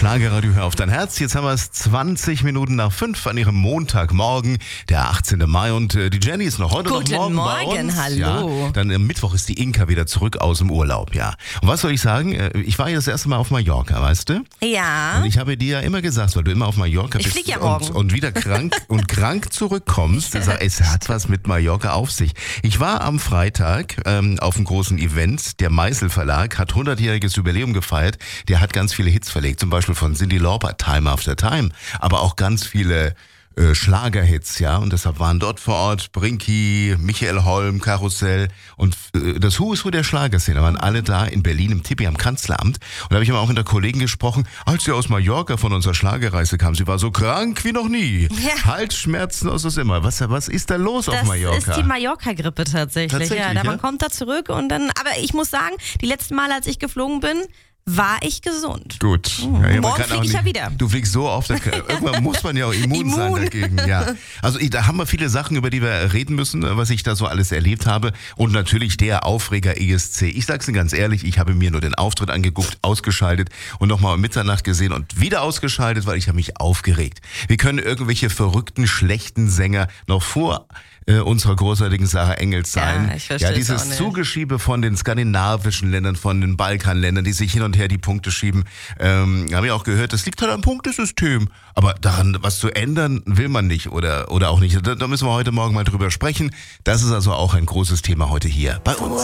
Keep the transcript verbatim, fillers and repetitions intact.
Schlagerradio, hör auf dein Herz. Jetzt haben wir es zwanzig Minuten nach fünf an ihrem Montagmorgen, der achtzehnten Mai. Und äh, die Jenny ist noch heute Guten noch morgen, Morgen, bei uns. hallo. Ja, dann am Mittwoch ist die Inka wieder zurück aus dem Urlaub, ja. Und was soll ich sagen? Äh, Ich war ja das erste Mal auf Mallorca, weißt du? Ja. Und ich habe dir ja immer gesagt, weil du immer auf Mallorca Ich bist flieg ja und, morgen. und wieder krank und krank zurückkommst. Ich sag, es hat was mit Mallorca auf sich. Ich war am Freitag ähm, auf einem großen Event. Der Meißel Verlag hat hundertjähriges Jubiläum gefeiert. Der hat ganz viele Hits verlegt, zum Beispiel von Cyndi Lauper, Time After Time, aber auch ganz viele äh, Schlagerhits, ja, und deshalb waren dort vor Ort Brinky, Michael Holm, Karussell und äh, das Who is Who der Schlagerszene waren alle da in Berlin im Tippi am Kanzleramt. Und da habe ich immer auch mit der Kollegin gesprochen, als sie aus Mallorca von unserer Schlagerreise kam. Sie war so krank wie noch nie. Ja. Halsschmerzen aus was immer. Was, was ist da los auf Das Mallorca? ist die Mallorca-Grippe tatsächlich. Tatsächlich, ja, da ja? man kommt da zurück und dann, aber ich muss sagen, die letzten Male, als ich geflogen bin, war ich gesund. Gut. Mhm. Ja, ja, man Morgen kann flieg auch ich ja nicht- wieder. Du fliegst so oft, da kann- irgendwann muss man ja auch immun, Immun. sein dagegen. Ja. Also ich- da haben wir viele Sachen, über die wir reden müssen, was ich da so alles erlebt habe. Und natürlich der Aufreger E S C. Ich sag's Ihnen ganz ehrlich, ich habe mir nur den Auftritt angeguckt, ausgeschaltet und nochmal um Mitternacht gesehen und wieder ausgeschaltet, weil ich habe mich aufgeregt. Wir können irgendwelche verrückten, schlechten Sänger noch vor äh, unserer großartigen Sarah Engels sein. Ja, ich versteh's ja, dieses auch nicht. Zugeschiebe von den skandinavischen Ländern, von den Balkanländern, die sich hin und her die Punkte schieben. Ähm, habe ich auch gehört, das liegt halt am Punktesystem. Aber daran was zu ändern, will man nicht oder, oder auch nicht. Da, da müssen wir heute Morgen mal drüber sprechen. Das ist also auch ein großes Thema heute hier bei uns.